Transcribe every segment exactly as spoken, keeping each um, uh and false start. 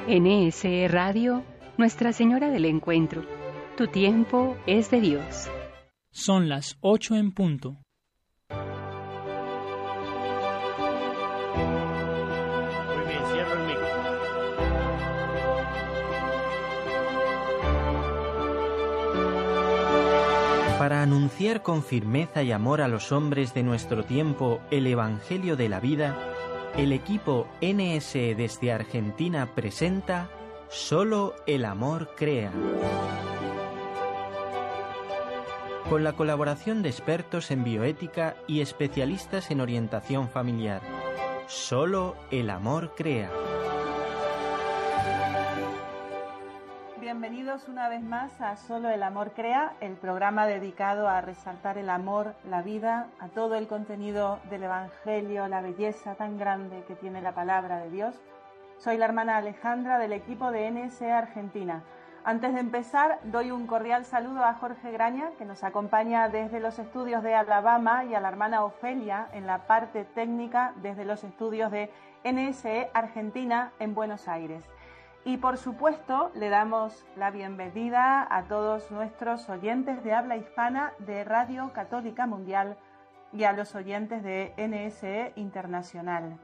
N S E Radio, Nuestra Señora del Encuentro. Tu tiempo es de Dios. Son las ocho en punto. Muy bien, cierro el micro. Para anunciar con firmeza y amor a los hombres de nuestro tiempo el Evangelio de la vida, el equipo N S E desde Argentina presenta Solo el amor crea. Con la colaboración de expertos en bioética y especialistas en orientación familiar. Solo el amor crea. Bienvenidos una vez más a Solo el amor crea, el programa dedicado a resaltar el amor, la vida, a todo el contenido del Evangelio, la belleza tan grande que tiene la palabra de Dios. Soy la hermana Alejandra del equipo de N S E Argentina. Antes de empezar, doy un cordial saludo a Jorge Graña, que nos acompaña desde los estudios de Alabama, y a la hermana Ofelia en la parte técnica desde los estudios de N S E Argentina en Buenos Aires. Y por supuesto, le damos la bienvenida a todos nuestros oyentes de habla hispana de Radio Católica Mundial y a los oyentes de N S E Internacional.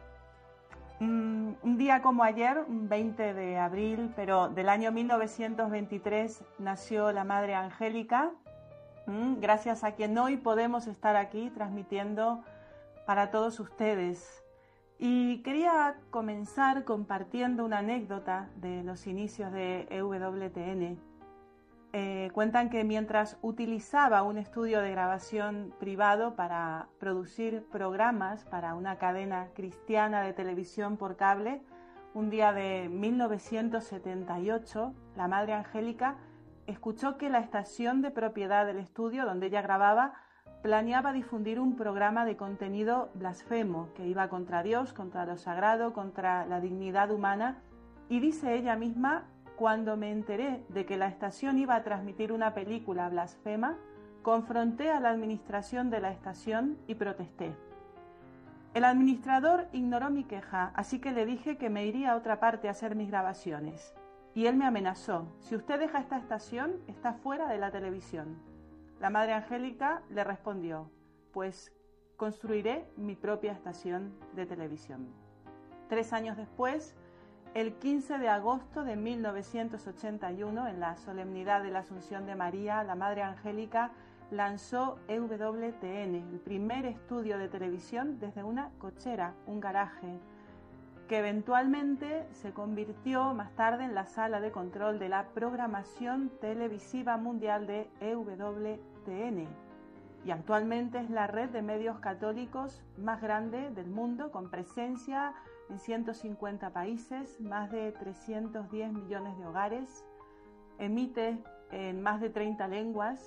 Un día como ayer, veinte de abril, pero del año mil novecientos veintitrés, nació la Madre Angélica, gracias a quien hoy podemos estar aquí transmitiendo para todos ustedes. Y quería comenzar compartiendo una anécdota de los inicios de E W T N. Eh, cuentan que mientras utilizaba un estudio de grabación privado para producir programas para una cadena cristiana de televisión por cable, un día de mil novecientos setenta y ocho, la Madre Angélica escuchó que la estación de propiedad del estudio donde ella grababa planeaba difundir un programa de contenido blasfemo que iba contra Dios, contra lo sagrado, contra la dignidad humana. Y dice ella misma: cuando me enteré de que la estación iba a transmitir una película blasfema, confronté a la administración de la estación y protesté. El administrador ignoró mi queja, así que le dije que me iría a otra parte a hacer mis grabaciones. Y él me amenazó: si usted deja esta estación, está fuera de la televisión. La Madre Angélica le respondió: pues construiré mi propia estación de televisión. Tres años después, el quince de agosto de mil novecientos ochenta y uno, en la solemnidad de la Asunción de María, la Madre Angélica lanzó E W T N, el primer estudio de televisión desde una cochera, un garaje, que eventualmente se convirtió más tarde en la sala de control de la programación televisiva mundial de E W T N. Y actualmente es la red de medios católicos más grande del mundo, con presencia en ciento cincuenta países, más de trescientos diez millones de hogares, emite en más de treinta lenguas.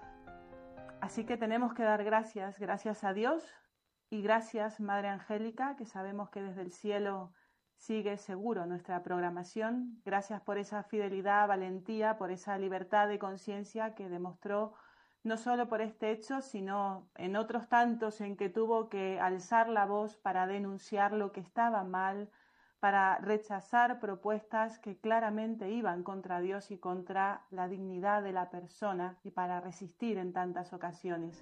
Así que tenemos que dar gracias, gracias a Dios, y gracias, Madre Angélica, que sabemos que desde el cielo sigue seguro nuestra programación. Gracias por esa fidelidad, valentía, por esa libertad de conciencia que demostró no solo por este hecho, sino en otros tantos en que tuvo que alzar la voz para denunciar lo que estaba mal, para rechazar propuestas que claramente iban contra Dios y contra la dignidad de la persona, y para resistir en tantas ocasiones.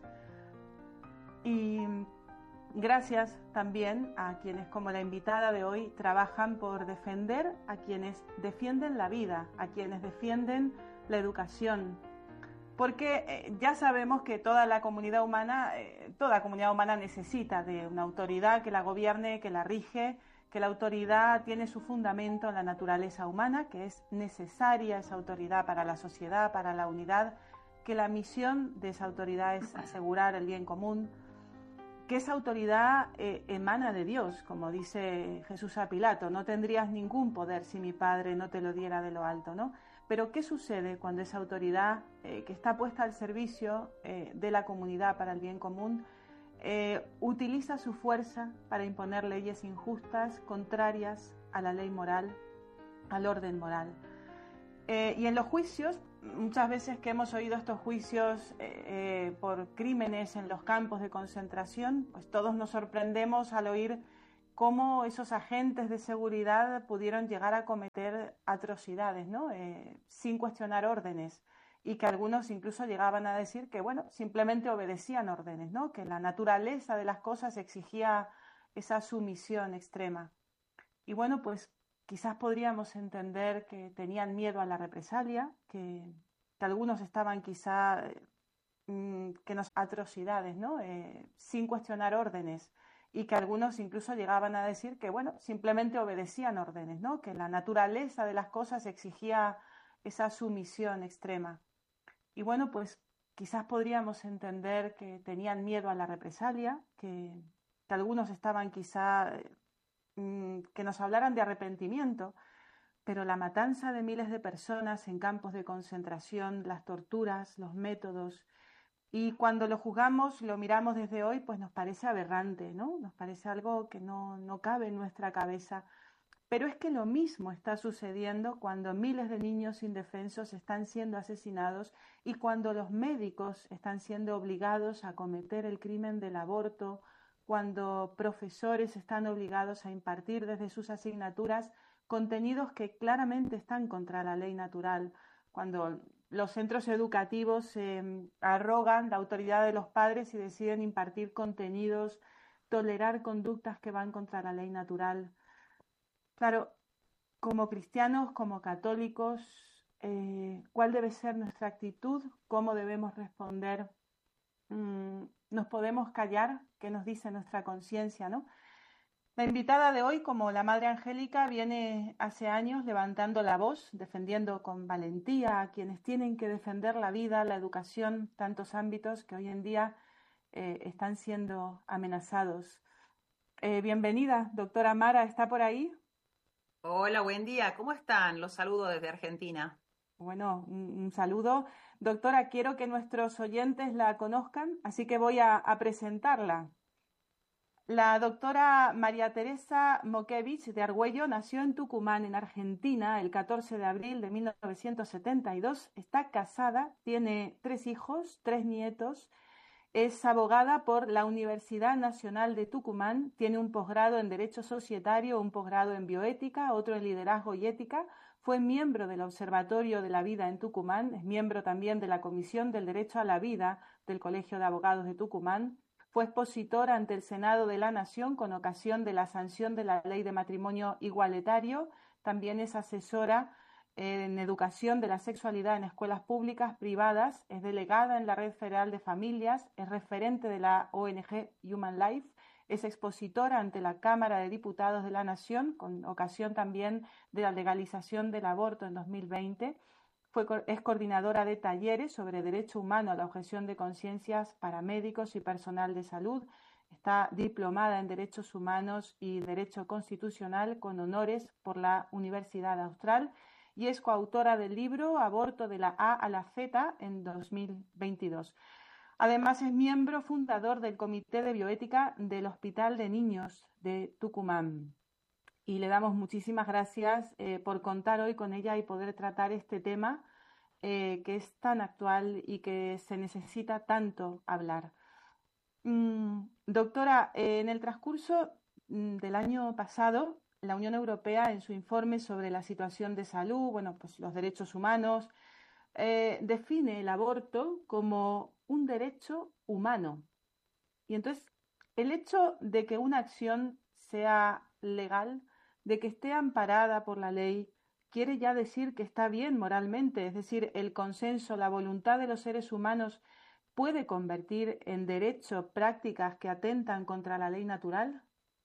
Y gracias también a quienes, como la invitada de hoy, trabajan por defender a quienes defienden la vida, a quienes defienden la educación. Porque eh, ya sabemos que toda la comunidad humana, eh, toda comunidad humana necesita de una autoridad que la gobierne, que la rige, que la autoridad tiene su fundamento en la naturaleza humana, que es necesaria esa autoridad para la sociedad, para la unidad, que la misión de esa autoridad es asegurar el bien común, que esa autoridad eh, emana de Dios, como dice Jesús a Pilato: no tendrías ningún poder si mi Padre no te lo diera de lo alto, ¿no? Pero ¿qué sucede cuando esa autoridad eh, que está puesta al servicio eh, de la comunidad para el bien común eh, utiliza su fuerza para imponer leyes injustas, contrarias a la ley moral, al orden moral? Eh, y en los juicios, muchas veces que hemos oído estos juicios eh, eh, por crímenes en los campos de concentración, pues todos nos sorprendemos al oír cómo esos agentes de seguridad pudieron llegar a cometer atrocidades, ¿no? Eh, sin cuestionar órdenes, y que algunos incluso llegaban a decir que, bueno, simplemente obedecían órdenes, ¿no? Que la naturaleza de las cosas exigía esa sumisión extrema. Y bueno, pues quizás podríamos entender que tenían miedo a la represalia, que, que algunos estaban quizá mm, que nos atrocidades, ¿no? Eh, sin cuestionar órdenes, y que algunos incluso llegaban a decir que, bueno, simplemente obedecían órdenes, ¿no? Que la naturaleza de las cosas exigía esa sumisión extrema. Y bueno, pues quizás podríamos entender que tenían miedo a la represalia, que, que algunos estaban quizá mm, que nos hablaran de arrepentimiento, pero la matanza de miles de personas en campos de concentración, las torturas, los métodos, y cuando lo juzgamos, lo miramos desde hoy, pues nos parece aberrante, ¿no? Nos parece algo que no, no cabe en nuestra cabeza. Pero es que lo mismo está sucediendo cuando miles de niños indefensos están siendo asesinados y cuando los médicos están siendo obligados a cometer el crimen del aborto, cuando profesores están obligados a impartir desde sus asignaturas contenidos que claramente están contra la ley natural, cuando los centros educativos se eh, arrogan la autoridad de los padres y deciden impartir contenidos, tolerar conductas que van contra la ley natural. Claro, como cristianos, como católicos, eh, ¿cuál debe ser nuestra actitud? ¿Cómo debemos responder? Mm, ¿nos podemos callar? ¿Qué nos dice nuestra conciencia, no? La invitada de hoy, como la Madre Angélica, viene hace años levantando la voz, defendiendo con valentía a quienes tienen que defender la vida, la educación, tantos ámbitos que hoy en día eh, están siendo amenazados. Eh, bienvenida, doctora Mara, ¿está por ahí? Hola, buen día. ¿Cómo están? Los saludo desde Argentina. Bueno, un, un saludo. Doctora, quiero que nuestros oyentes la conozcan, así que voy a, a presentarla. La doctora María Teresa Moquevich de Argüello nació en Tucumán, en Argentina, el catorce de abril de mil novecientos setenta y dos. Está casada, tiene tres hijos, tres nietos. Es abogada por la Universidad Nacional de Tucumán, tiene un posgrado en Derecho Societario, un posgrado en Bioética, otro en Liderazgo y Ética. Fue miembro del Observatorio de la Vida en Tucumán, es miembro también de la Comisión del Derecho a la Vida del Colegio de Abogados de Tucumán. Fue expositora ante el Senado de la Nación con ocasión de la sanción de la Ley de Matrimonio Igualitario. También es asesora en educación de la sexualidad en escuelas públicas, privadas, es delegada en la Red Federal de Familias, es referente de la O N G Human Life, es expositora ante la Cámara de Diputados de la Nación, con ocasión también de la legalización del aborto en dos mil veinte. Fue, es coordinadora de talleres sobre derecho humano a la objeción de conciencias para médicos y personal de salud. Está diplomada en Derechos Humanos y Derecho Constitucional con honores por la Universidad Austral y es coautora del libro Aborto de la A a la Z en dos mil veintidós. Además es miembro fundador del Comité de Bioética del Hospital de Niños de Tucumán. Y le damos muchísimas gracias eh, por contar hoy con ella y poder tratar este tema eh, que es tan actual y que se necesita tanto hablar. Mm, doctora, eh, en el transcurso mm, del año pasado, la Unión Europea, en su informe sobre la situación de salud, bueno, pues los derechos humanos, eh, define el aborto como un derecho humano. Y entonces, el hecho de que una acción sea legal, de que esté amparada por la ley, quiere ya decir que está bien moralmente, es decir, el consenso, la voluntad de los seres humanos puede convertir en derecho prácticas que atentan contra la ley natural.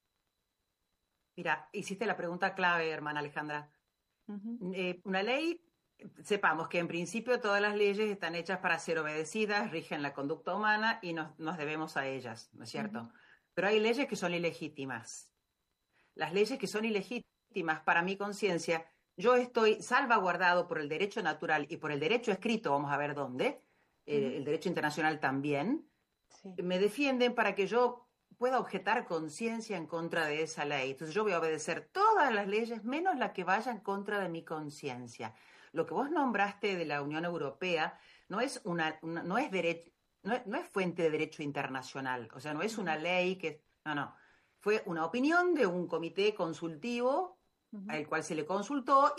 Mira, hiciste la pregunta clave, hermana Alejandra. Uh-huh. Eh, una ley, sepamos que en principio todas las leyes están hechas para ser obedecidas, rigen la conducta humana y nos, nos debemos a ellas, ¿no es cierto? Uh-huh. Pero hay leyes que son ilegítimas. Las leyes que son ilegítimas para mi conciencia, yo estoy salvaguardado por el derecho natural y por el derecho escrito, vamos a ver dónde, eh, uh-huh. el derecho internacional también, sí. Me defienden para que yo pueda objetar conciencia en contra de esa ley. Entonces yo voy a obedecer todas las leyes, menos la que vaya en contra de mi conciencia. Lo que vos nombraste de la Unión Europea no es una, una no es derecho, no es, no es fuente de derecho internacional, o sea, no es una ley que, no, no. Fue una opinión de un comité consultivo Ujú. al cual se le consultó